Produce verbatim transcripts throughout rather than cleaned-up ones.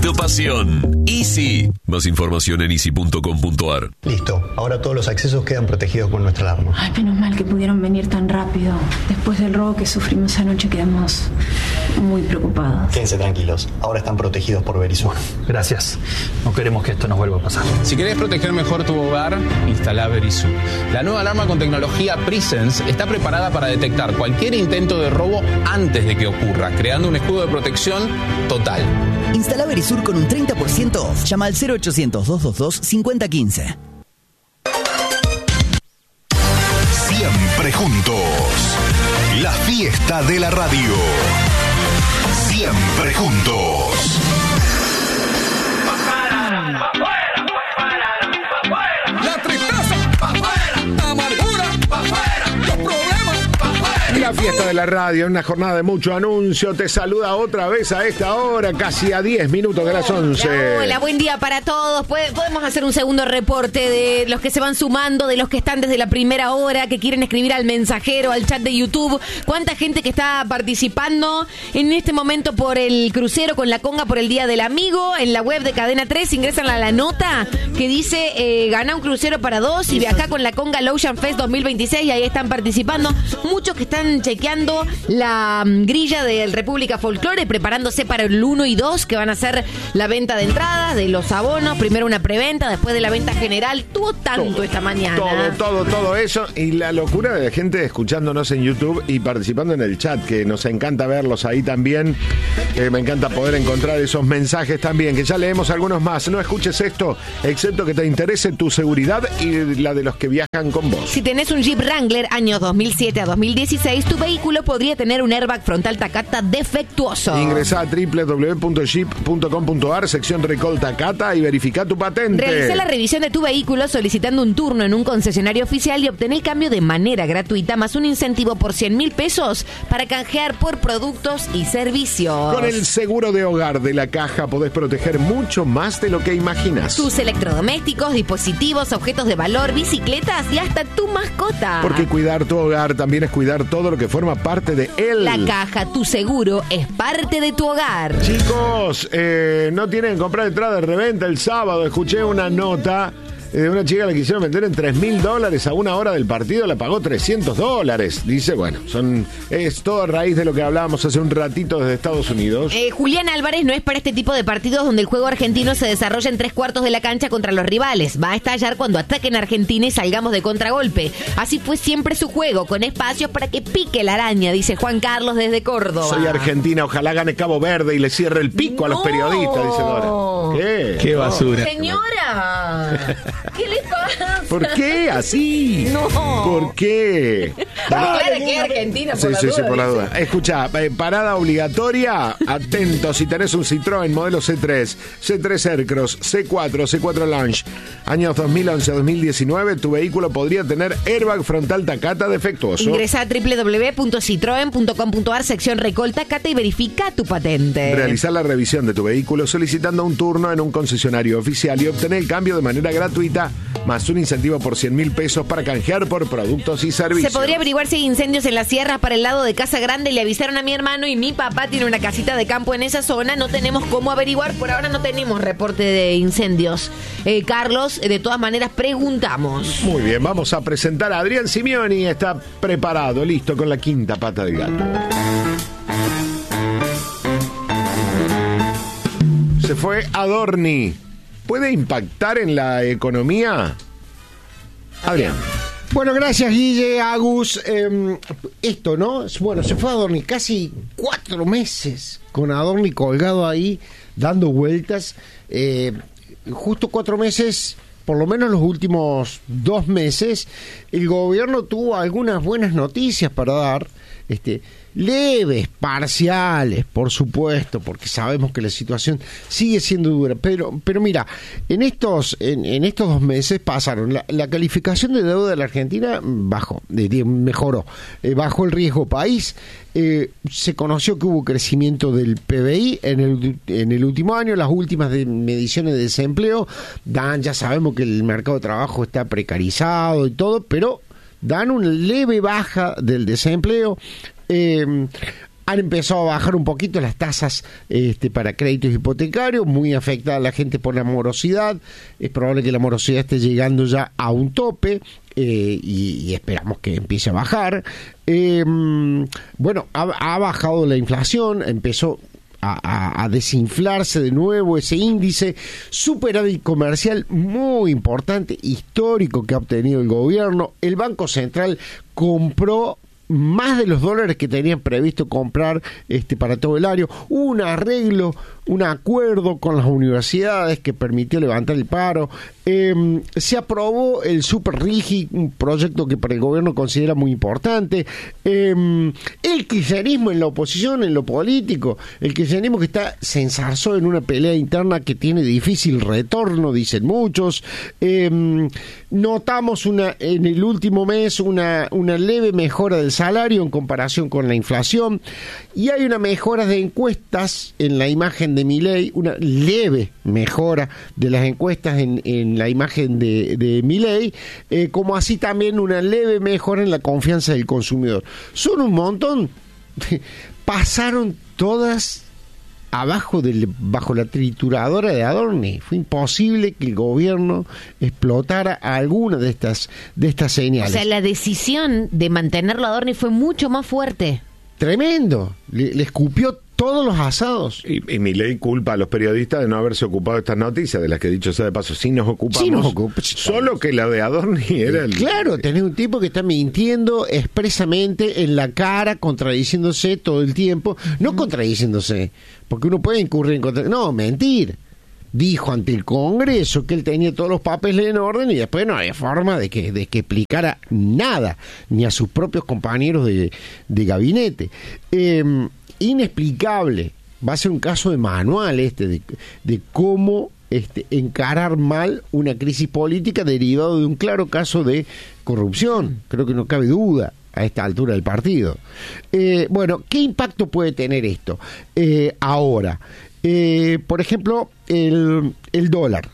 Sino pasión. Easy. Más información en easy punto com punto ar. Listo. Ahora todos los accesos quedan protegidos con nuestra alarma. Ay, menos mal que pudieron venir tan rápido. Después del robo que sufrimos anoche quedamos muy preocupados. Quédense tranquilos. Ahora están protegidos por Verisur. Gracias. No queremos que esto nos vuelva a pasar. Si querés proteger mejor tu hogar, instala Verisur. La nueva alarma con tecnología Presence está preparada para detectar cualquier intento de robo antes de que ocurra, creando un escudo de protección total. Instala Verisur con un treinta por ciento off. Llama al cero ochocientos, doscientos veintidós, cincuenta quince. Siempre juntos. La fiesta de la radio. Siempre juntos. La tristeza, pa' afuera. Amargura, pa' afuera. Los problemas, pa' afuera. La fiesta de la radio, en una jornada de mucho anuncio, te saluda otra vez a esta hora, casi a diez minutos de las once. Hola, hola, buen día para todos. Podemos hacer un segundo reporte de los que se van sumando, de los que están desde la primera hora, que quieren escribir al mensajero, al chat de YouTube. ¿Cuánta gente que está participando en este momento por el crucero con la conga por el Día del Amigo? En la web de Cadena tres ingresan a la nota que dice eh, gana un crucero para dos y viaja con la conga al Ocean Fest dos mil veintiséis, y ahí están participando muchos que están chequeando la um, grilla del República Folklore, preparándose para el uno y dos, que van a ser la venta de entradas, de los abonos, primero una preventa, después de la venta general. Tuvo tanto todo, esta mañana. Todo, todo, todo eso, y la locura de la gente escuchándonos en YouTube y participando en el chat, que nos encanta verlos ahí también. Eh, me encanta poder encontrar esos mensajes también, que ya leemos algunos más. No escuches esto, excepto que te interese tu seguridad y la de los que viajan con vos. Si tenés un Jeep Wrangler años dos mil siete a dos mil dieciséis, tu vehículo podría tener un airbag frontal Takata defectuoso. Ingresá a doble u doble u doble u punto jeep punto com punto ar, sección Recall Takata, y verifica tu patente. Realiza la revisión de tu vehículo solicitando un turno en un concesionario oficial y obtener el cambio de manera gratuita, más un incentivo por cien mil pesos para canjear por productos y servicios. Con el seguro de hogar de la Caja podés proteger mucho más de lo que imaginas. Tus electrodomésticos, dispositivos, objetos de valor, bicicletas y hasta tu mascota. Porque cuidar tu hogar también es cuidar todo lo que forma parte de él. La Caja, tu seguro, es parte de tu hogar. Chicos, eh, no tienen que comprar entrada de reventa el sábado. Escuché una nota de una chica que la quisieron vender en tres mil dólares a una hora del partido, la pagó trescientos dólares. Dice, bueno, son es todo a raíz de lo que hablábamos hace un ratito desde Estados Unidos. Eh, Julián Álvarez no es para este tipo de partidos donde el juego argentino se desarrolla en tres cuartos de la cancha contra los rivales. Va a estallar cuando ataquen a Argentina y salgamos de contragolpe. Así fue siempre su juego, con espacios para que pique la araña, dice Juan Carlos desde Córdoba. Soy Argentina, ojalá gane Cabo Verde y le cierre el pico no. a los periodistas, dice Dora. ¿Qué? Qué basura. Señora, ¿qué le pasa? ¿Por qué así? No. ¿Por qué? Claro que Argentina, por sí, la sí, duda. Sí, por la duda. Escucha, eh, parada obligatoria. Atento, si tenés un Citroën modelo C tres, C tres Aircross, C cuatro, C cuatro Lounge, años dos mil once a dos mil diecinueve, tu vehículo podría tener airbag frontal Takata defectuoso. Ingresa a doble u doble u doble u punto citroen punto com punto ar, sección Recall Takata, y verifica tu patente. Realizar la revisión de tu vehículo solicitando un turno en un concesionario oficial y obtener el cambio de manera gratuita, más un incentivo por cien mil pesos para canjear por productos y servicios. Se podría averiguar si hay incendios en las sierras para el lado de Casa Grande. Le avisaron a mi hermano y mi papá tiene una casita de campo en esa zona. No tenemos cómo averiguar, por ahora no tenemos reporte de incendios. Eh, Carlos, de todas maneras preguntamos. Muy bien, vamos a presentar a Adrián Simeoni. Está preparado, listo, con la quinta pata del gato. Se fue Adorni. ¿Puede impactar en la economía? Adrián. Bueno, gracias, Guille, Agus. Eh, esto, ¿no? Bueno, se fue Adorni casi cuatro meses con Adorni colgado ahí, dando vueltas. Eh, justo cuatro meses, por lo menos los últimos dos meses, el gobierno tuvo algunas buenas noticias para dar. Este, leves, parciales, por supuesto, porque sabemos que la situación sigue siendo dura, pero pero mira, en estos en, en estos dos meses pasaron, la, la calificación de deuda de la Argentina bajó, de, mejoró, eh, bajó el riesgo país, eh, se conoció que hubo crecimiento del P B I en el, en el último año, las últimas de mediciones de desempleo dan, ya sabemos que el mercado de trabajo está precarizado y todo, pero dan una leve baja del desempleo. Eh, han empezado a bajar un poquito las tasas este, para créditos hipotecarios, muy afectada a la gente por la morosidad. Es probable que la morosidad esté llegando ya a un tope. Eh, y, y esperamos que empiece a bajar. Eh, bueno, ha, ha bajado la inflación, empezó a, a, a desinflarse de nuevo ese índice, superávit comercial muy importante, histórico que ha obtenido el gobierno. El Banco Central compró más de los dólares que tenían previsto comprar este para todo el año. Hubo un arreglo, un acuerdo con las universidades que permitió levantar el paro. Eh, se aprobó el Super Rigi, un proyecto que para el gobierno considera muy importante. Eh, el kirchnerismo en la oposición, en lo político, el kirchnerismo que está se ensarzó en una pelea interna que tiene difícil retorno, dicen muchos. Eh, notamos una en el último mes una, una leve mejora del salario en comparación con la inflación, y hay una mejora de encuestas en la imagen de Milei, una leve mejora de las encuestas en, en la imagen de, de Milei, eh, como así también una leve mejora en la confianza del consumidor. Son un montón. Pasaron todas abajo del, bajo la trituradora de Adorni. Fue imposible que el gobierno explotara alguna de estas de estas señales. O sea, la decisión de mantenerlo a Adorni fue mucho más fuerte. Tremendo. Le, le escupió todos los asados. Y, y Milei culpa a los periodistas de no haberse ocupado de estas noticias, de las que, dicho sea de paso, sí nos ocupamos. Sí nos ocupa, solo que la de Adorni era el... Claro, tenés un tipo que está mintiendo expresamente en la cara, contradiciéndose todo el tiempo. No contradiciéndose, porque uno puede incurrir en contra... No, mentir. Dijo ante el Congreso que él tenía todos los papeles en orden y después no había forma de que, de que explicara nada, ni a sus propios compañeros de, de gabinete. Eh, inexplicable. Va a ser un caso de manual este, de, de cómo este, encarar mal una crisis política derivado de un claro caso de corrupción. Creo que no cabe duda a esta altura del partido. Eh, bueno, ¿qué impacto puede tener esto? Eh, ahora... Eh, por ejemplo, el, el dólar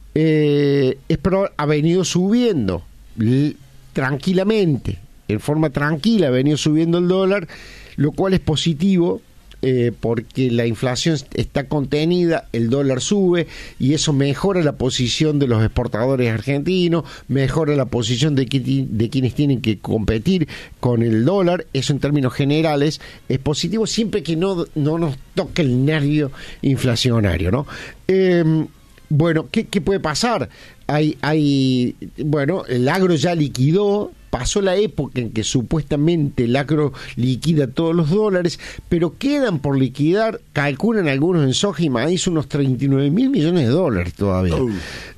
eh, es pro, ha venido subiendo l, tranquilamente, en forma tranquila ha venido subiendo el dólar, lo cual es positivo eh, porque la inflación está contenida, el dólar sube y eso mejora la posición de los exportadores argentinos, mejora la posición de, de quienes tienen que competir con el dólar. Eso en términos generales es positivo siempre que no, no nos toque el nervio inflacionario, ¿no? Eh, bueno, ¿qué, qué puede pasar? Hay, hay, bueno, el agro ya liquidó, pasó la época en que supuestamente el agro liquida todos los dólares, pero quedan por liquidar, calculan algunos en soja y maíz, unos treinta y nueve mil millones de dólares todavía. Uh.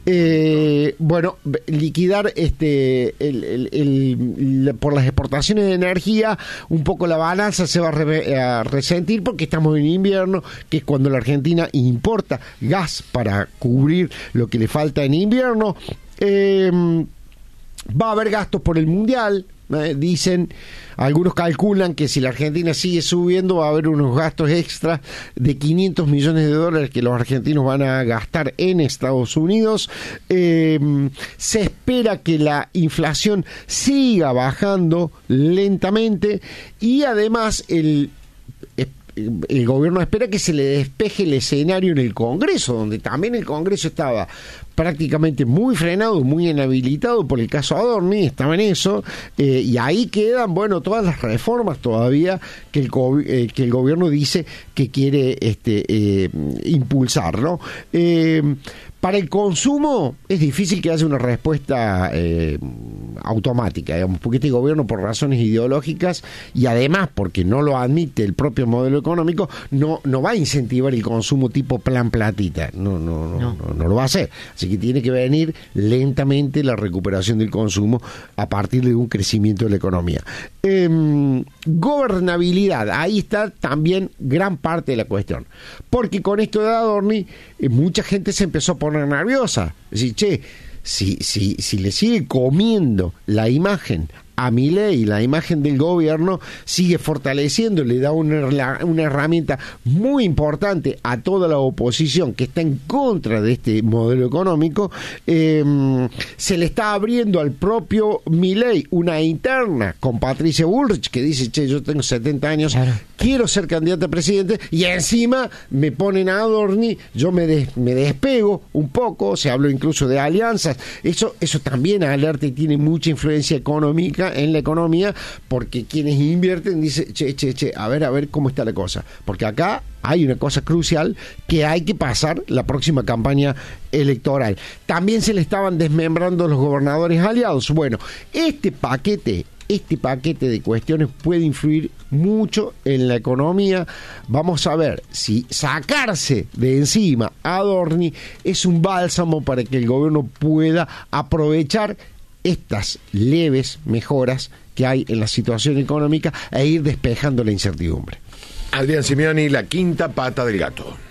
Eh, bueno, liquidar este el, el, el, el, por las exportaciones de energía, un poco la balanza se va a, re, a resentir porque estamos en invierno, que es cuando la Argentina importa gas para cubrir lo que le falta en invierno. Eh, Va a haber gastos por el Mundial, eh, dicen, algunos calculan que si la Argentina sigue subiendo va a haber unos gastos extras de quinientos millones de dólares que los argentinos van a gastar en Estados Unidos. Eh, se espera que la inflación siga bajando lentamente y además el... el gobierno espera que se le despeje el escenario en el Congreso, donde también el Congreso estaba prácticamente muy frenado, muy inhabilitado por el caso Adorni, estaba en eso, eh, y ahí quedan, bueno, todas las reformas todavía que el, eh, que el gobierno dice que quiere este, eh, impulsar, ¿no? Eh, Para el consumo es difícil que haya una respuesta eh, automática, digamos, porque este gobierno, por razones ideológicas y además porque no lo admite el propio modelo económico, no no va a incentivar el consumo tipo plan platita, no no no, no. no, no lo va a hacer. Así que tiene que venir lentamente la recuperación del consumo a partir de un crecimiento de la economía. Eh, gobernabilidad, ahí está también gran parte de la cuestión, porque con esto de Adorni eh, mucha gente se empezó a poner nerviosa, es decir, che, si, si, si le sigue comiendo la imagen a Milei, la imagen del gobierno sigue fortaleciendo, le da una, una herramienta muy importante a toda la oposición que está en contra de este modelo económico. Eh, se le está abriendo al propio Milei una interna con Patricia Bullrich que dice, che, yo tengo setenta años, claro, quiero ser candidato a presidente, y encima me ponen a Adorni, yo me, des, me despego un poco, se habló incluso de alianzas, eso, eso también alerta y tiene mucha influencia económica en la economía, porque quienes invierten dicen, che, che, che, a ver, a ver cómo está la cosa, porque acá hay una cosa crucial que hay que pasar la próxima campaña electoral. También se le estaban desmembrando los gobernadores aliados. Bueno, este paquete, este paquete de cuestiones puede influir mucho en la economía. Vamos a ver si sacarse de encima a Adorni es un bálsamo para que el gobierno pueda aprovechar estas leves mejoras que hay en la situación económica e ir despejando la incertidumbre. Adrián Simeoni, la quinta pata del gato.